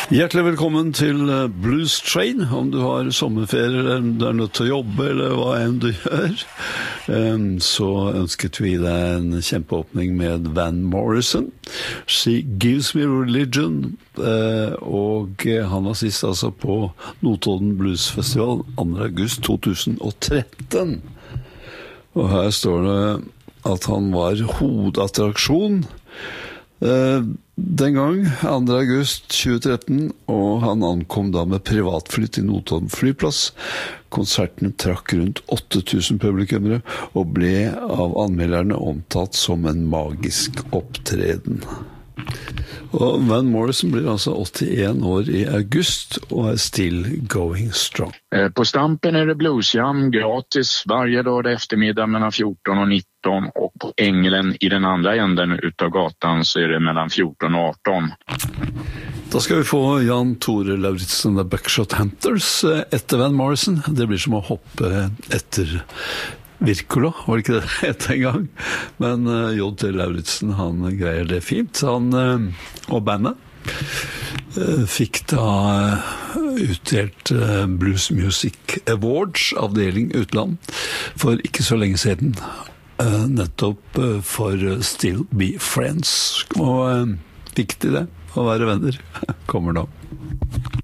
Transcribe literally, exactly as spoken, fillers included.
Hjertelig velkommen til Blues Train, om du har sommerferie eller du er nødt til å jobbe eller hva enn du gjør. Så ønsket vi deg en kjempeåpning med Van Morrison. She Gives Me Religion, og han var sist altså på Notodden Blues Festival andre august to tusen og tretten. Og her står det at han var hovedattraksjon den gang, andre august tjue tretten, og han ankom da med privatfly til Notodden flyplass. Konserten trakk rundt åtte tusen publikummere og ble av anmelderne omtalt som en magisk opptreden. Og Van Morrison blir altså åttioen år i august og er still going strong. På Stampen är det bluesjam gratis varje dag eftermiddag mellan fjorton och nitton, och på Ängelen i den andra änden utav gatan så är det mellan fjorton och arton. Da skal vi få Jan Tore Lauritzen og The Buckshot Hunters etter Van Morrison. Det blir som å hoppe etter Wirkola, var det ikke det het en gang? Men uh, J T Lauritzen, han greier det fint. Han uh, og bandet uh, fikk da uh, utdelt uh, Blues Music Awards, avdeling utland, for ikke så lenge siden. Uh, nettopp uh, for Still Be Friends. Og uh, viktig det, å være venner, kommer nå.